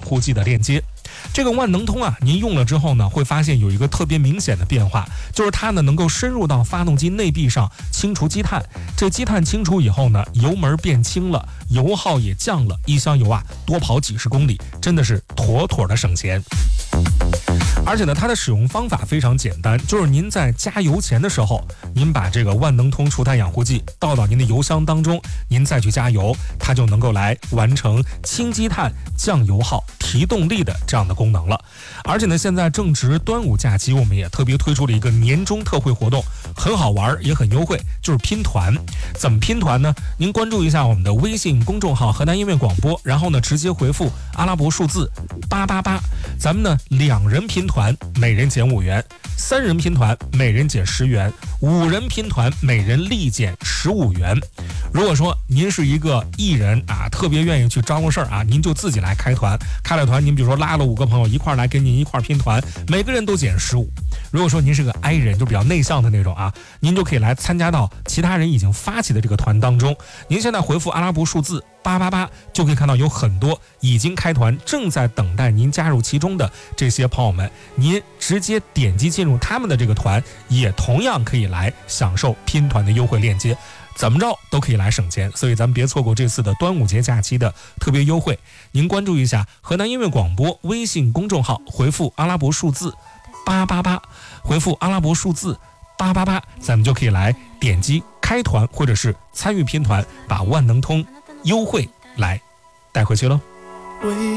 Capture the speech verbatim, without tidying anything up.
户籍的链接。这个万能通啊，您用了之后呢，会发现有一个特别明显的变化，就是它呢能够深入到发动机内壁上清除积碳。这积碳清除以后呢，油门变轻了，油耗也降了，一箱油啊多跑几十公里，真的是妥妥的省钱。而且呢，它的使用方法非常简单，就是您在加油前的时候，您把这个万能通除碳养护剂倒到您的油箱当中，您再去加油，它就能够来完成清积碳、降油耗、提动力的这样的功能了。而且呢，现在正值端午假期，我们也特别推出了一个年终特惠活动，很好玩也很优惠，就是拼团。怎么拼团呢？您关注一下我们的微信公众号河南音乐广播，然后呢直接回复阿拉伯数字八八八，咱们呢两人拼团每人减五元，三人拼团每人减十元，五人拼团每人立减十五元。如果说您是一个艺人啊，特别愿意去招呼事儿啊，您就自己来开团，开了团，您比如说拉了五个朋友一块来跟您一块拼团，每个人都减十五。如果说您是个 I 人，就比较内向的那种啊，您就可以来参加到其他人已经发起的这个团当中。您现在回复阿拉伯数字八八八，就可以看到有很多已经开团正在等待您加入其中的这些朋友们，您直接点击进入他们的这个团，也同样可以来享受拼团的优惠链接，怎么着都可以来省钱。所以咱们别错过这次的端午节假期的特别优惠。您关注一下河南音乐广播微信公众号，回复阿拉伯数字八八八，回复阿拉伯数字八八八，咱们就可以来点击开团或者是参与拼团，把万能通优惠来带回去喽。